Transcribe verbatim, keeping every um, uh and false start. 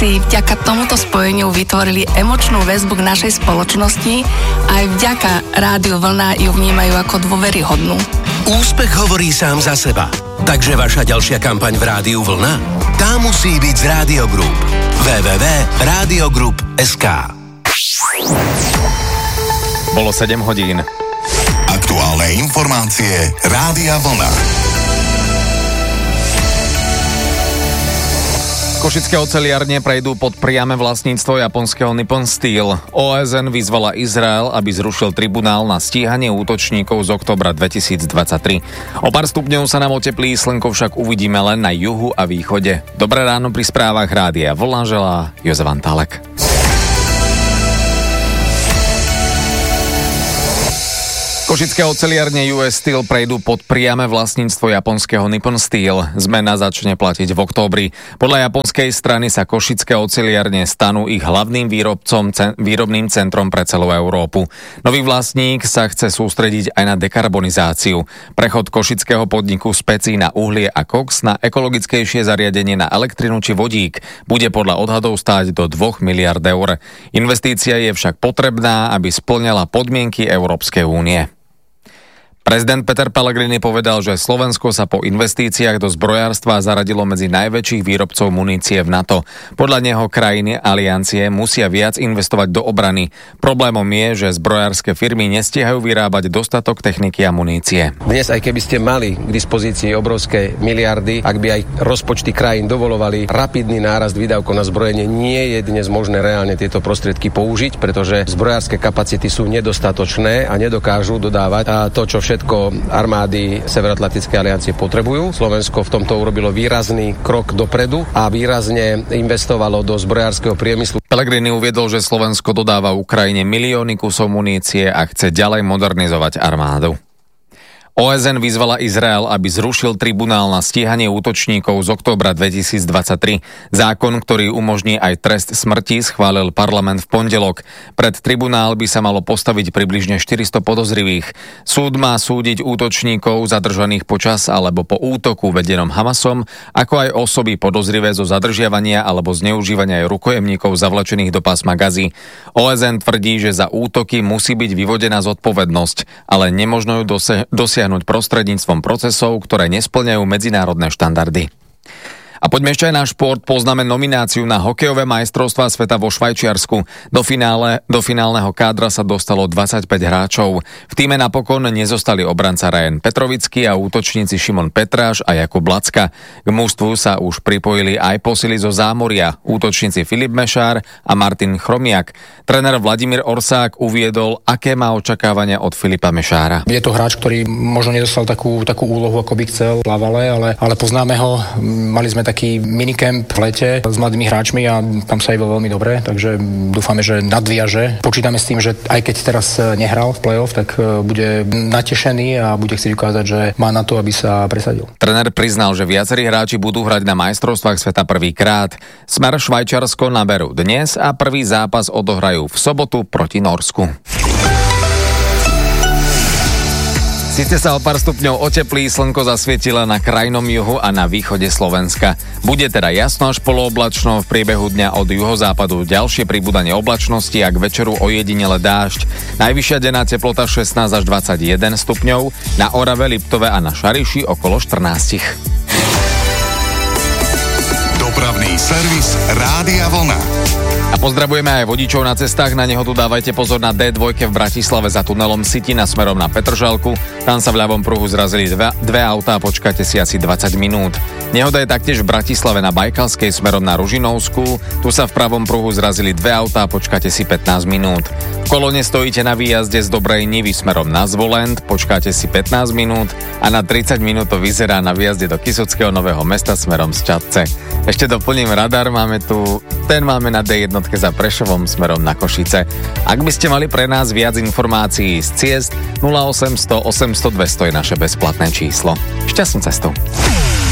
si vďaka tomuto spojeniu vytvorili emočnú väzbu k našej spoločnosti a aj vďaka Rádiu Vlna ju vnímajú ako dôveryhodnú. Úspech hovorí sám za seba. Takže vaša ďalšia kampaň v Rádiu Vlna? Tá musí byť z Radio Group. w w w bodka radio group bodka es ká. Bolo sedem hodín. Aktuálne informácie Rádia Vlna. Košické oceliárne prejdú pod priame vlastníctvo japonského Nippon Steel. ó es en vyzvala Izrael, aby zrušil tribunál na stíhanie útočníkov z októbra dvetisícdvadsaťtri. O pár stupňov sa nám oteplí, slnko však uvidíme len na juhu a východe. Dobré ráno pri správach Rádia Vlna želá Jozef Antálek. Košické oceliárne ú es Steel prejdú pod priame vlastníctvo japonského Nippon Steel. Zmena začne platiť v októbri. Podľa japonskej strany sa košické oceliárne stanú ich hlavným výrobcom, cen, výrobným centrom pre celú Európu. Nový vlastník sa chce sústrediť aj na dekarbonizáciu. Prechod košického podniku z pecí na uhlie a koks na ekologickejšie zariadenie na elektrinu či vodík bude podľa odhadov stáť do dvoch miliárd eur. Investícia je však potrebná, aby spĺňala podmienky Európskej únie. Prezident Peter Pellegrini povedal, že Slovensko sa po investíciách do zbrojárstva zaradilo medzi najväčších výrobcov munície v NATO. Podľa neho krajiny aliancie musia viac investovať do obrany. Problémom je, že zbrojárske firmy nestíhajú vyrábať dostatok techniky a munície. Dnes, aj keby ste mali k dispozícii obrovské miliardy, ak by aj rozpočty krajín dovolovali rapidný nárast výdavkov na zbrojenie, nie je dnes možné reálne tieto prostriedky použiť, pretože zbrojárske kapacity sú nedostatočné a nedokážu dodávať a to, čo všetko všetko armády Severoatlantickej aliancie potrebujú. Slovensko v tomto urobilo výrazný krok dopredu a výrazne investovalo do zbrojárskeho priemyslu. Pellegrini uviedol, že Slovensko dodáva Ukrajine milióny kusov munície a chce ďalej modernizovať armádu. ó es en vyzvala Izrael, aby zrušil tribunál na stíhanie útočníkov z októbra dvetisícdvadsaťtri. Zákon, ktorý umožní aj trest smrti, schválil parlament v pondelok. Pred tribunál by sa malo postaviť približne štyristo podozrivých. Súd má súdiť útočníkov zadržaných počas alebo po útoku vedenom Hamasom, ako aj osoby podozrivé zo zadržiavania alebo zneužívania rukojemníkov zavlečených do pásma Gazy. ó es en tvrdí, že za útoky musí byť vyvodená zodpovednosť, ale nemožno ju dosiahnuť dosiahnuť prostredníctvom procesov, ktoré nespĺňajú medzinárodné štandardy. A poďme ešte aj na šport. Poznáme nomináciu na hokejové majstrovstvá sveta vo Švajčiarsku. Do finále, do finálneho kádra sa dostalo dvadsaťpäť hráčov. V tíme napokon nezostali obranca Ryan Petrovický a útočníci Šimon Petráš a Jakub Lacka. K mužstvu sa už pripojili aj posily zo zámoria, útočníci Filip Mešár a Martin Chromiak. Tréner Vladimír Orsák uviedol, aké má očakávania od Filipa Mešára. Je to hráč, ktorý možno nedostal takú, takú úlohu, ako by chcel v plávale, ale, ale poznáme ho. Mali sme taký minicamp v lete s mladými hráčmi a tam sa iba veľmi dobre, takže dúfame, že nadviaže. Počítame s tým, že aj keď teraz nehral v play-off, tak bude natešený a bude chcieť ukázať, že má na to, aby sa presadil. Tréner priznal, že viacerí hráči budú hrať na majstrovstvách sveta prvýkrát. Smer Švajčiarsko naberú dnes a prvý zápas odohrajú v sobotu proti Norsku. Síce sa o pár stupňov oteplí, slnko zasvietilo na krajnom juhu a na východe Slovenska. Bude teda jasno až polooblačno, v priebehu dňa od juhozápadu ďalšie pribúdanie oblačnosti a k večeru ojedinele dážď. Najvyššia denná teplota šestnásť až dvadsaťjeden stupňov, na Orave, Liptove a na Šariši okolo štrnásť. Dopravný servis Rádia Vlna. A pozdravujeme aj vodičov na cestách. Na nehodu dávajte pozor na dé dva v Bratislave za tunelom Sitina smerom na Petržalku. Tam sa v ľavom pruhu zrazili dve, dve autá, počkajte si asi dvadsať minút. Nehoda je taktiež v Bratislave na Bajkalskej smerom na Ružinovskú. Tu sa v pravom pruhu zrazili dve autá, počkajte si pätnásť minút. V kolóne stojíte na výjazde z Dobrej Nivy smerom na Zvolend, počkajte si pätnásť minút a na tridsať minút to vyzerá na výjazde do Kysuckého Nového Mesta smerom z Čadce. Ešte doplním radar, máme tu, ten máme na dé jedna za Prešovom smerom na Košice. Ak by ste mali pre nás viac informácií z ciest, nula osemsto osemsto dvesto je naše bezplatné číslo. Šťastnú cestu.